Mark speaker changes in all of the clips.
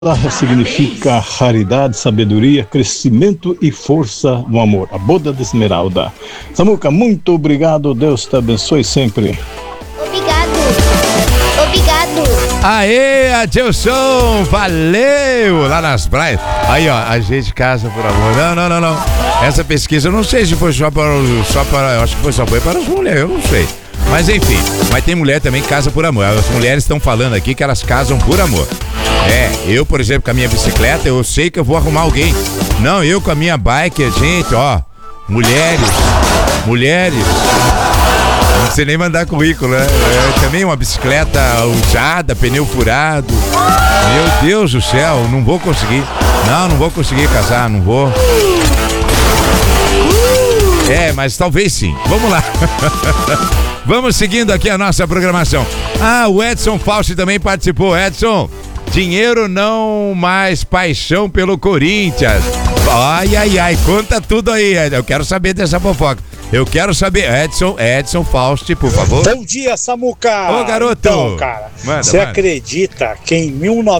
Speaker 1: Significa raridade, sabedoria, crescimento e força no amor. A boda de esmeralda. Samuca, muito obrigado. Deus te abençoe sempre.
Speaker 2: Obrigado. Aê, Adilson, valeu, lá nas praias. Aí, ó, a gente casa por amor. Não. Essa pesquisa, eu não sei se foi só para, eu acho que foi só para as mulheres, eu não sei. Mas enfim, mas tem mulher também que casa por amor. As mulheres estão falando aqui que elas casam por amor. Eu, por exemplo, com a minha bicicleta, eu sei que eu vou arrumar alguém. Não, eu com a minha bike, gente, ó, mulheres, não sei nem mandar currículo, né? Também uma bicicleta usada, pneu furado. Meu Deus do céu, não vou conseguir. Não vou conseguir casar, não vou. Mas talvez sim. Vamos lá. Vamos seguindo aqui a nossa programação. O Edson Fausti também participou. Edson, dinheiro não, mais paixão pelo Corinthians. Ai, conta tudo aí. Eu quero saber dessa fofoca. Eu quero saber, Edson Fausti, por favor.
Speaker 3: Bom dia, Samuca.
Speaker 2: Ô, garoto.
Speaker 3: Então, cara, você acredita que em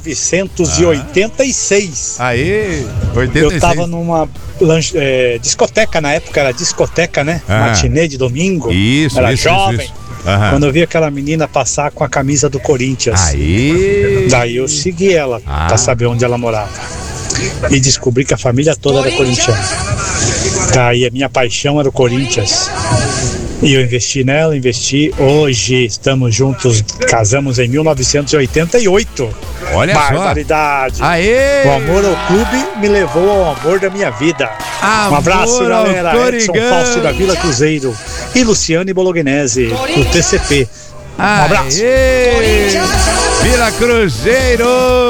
Speaker 3: 1986...
Speaker 2: Aí, 86.
Speaker 3: Eu tava numa discoteca, na época era discoteca, né? Matinê de domingo.
Speaker 2: Isso,
Speaker 3: era jovem.
Speaker 2: Isso.
Speaker 3: Quando eu vi aquela menina passar com a camisa do Corinthians.
Speaker 2: Aí.
Speaker 3: Daí eu segui ela pra saber onde ela morava. E descobri que a família toda era corintiana. Daí a minha paixão era o Corinthians. E eu investi nela, Hoje estamos juntos, casamos em 1988.
Speaker 2: Olha
Speaker 3: barbaridade.
Speaker 2: Só. Aê!
Speaker 3: O amor ao clube me levou ao amor da minha vida.
Speaker 2: Amor,
Speaker 3: um abraço, galera.
Speaker 2: Coringão.
Speaker 3: Edson Fausti da Vila Cruzeiro e Luciane Bolognese do TCP. Um abraço.
Speaker 2: Vila Cruzeiro!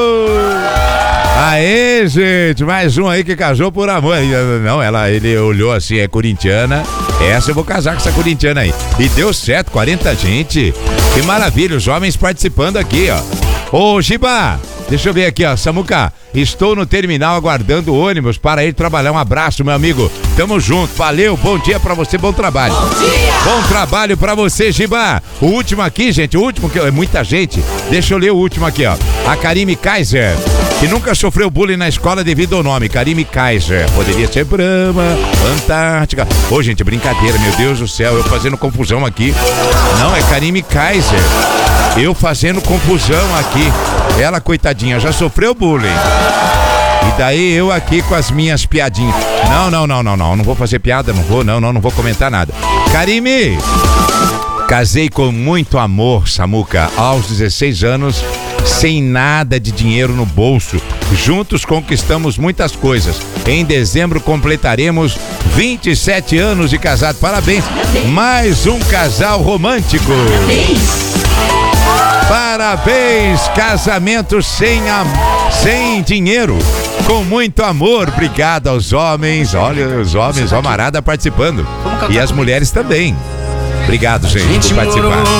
Speaker 2: Aê, gente, mais um aí que casou por amor. Não, ele olhou assim, é corintiana. Essa eu vou casar com essa corintiana aí. E deu certo, 40 gente. Que maravilha, os homens participando aqui, ó. Ô, Giba, deixa eu ver aqui, ó, Samuca. Estou no terminal aguardando o ônibus para ir trabalhar. Um abraço, meu amigo. Tamo junto, valeu, bom dia pra você, bom trabalho. Bom trabalho pra você, Giba. O último aqui, gente, que é muita gente. Deixa eu ler o último aqui, ó. A Karime Kaiser, que nunca sofreu bullying na escola devido ao nome. Karime Kaiser. Poderia ser Brahma, Antártica. Ô, gente, brincadeira, meu Deus do céu. Eu fazendo confusão aqui. Não, é Karime Kaiser. Eu fazendo confusão aqui. Ela, coitadinha, já sofreu bullying. E daí eu aqui com as minhas piadinhas. Não vou fazer piada, não vou comentar nada. Karime, casei com muito amor, Samuca, aos 16 anos, sem nada de dinheiro no bolso. Juntos conquistamos muitas coisas. Em dezembro completaremos 27 anos de casado. Parabéns. Mais um casal romântico. Parabéns, casamento sem dinheiro, com muito amor. Obrigado aos homens. Olha, os homens, ó, Marada participando. E as mulheres também. Obrigado, gente, por participar.